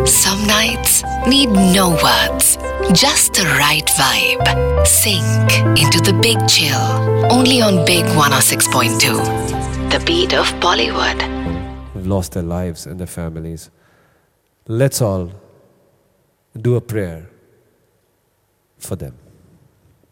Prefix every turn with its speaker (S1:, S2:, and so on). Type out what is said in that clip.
S1: Some nights need no words, just the right vibe. Sink into the big chill, only on Big 106.2. The beat of Bollywood.
S2: Who've lost their lives and their families. Let's all do a prayer for them.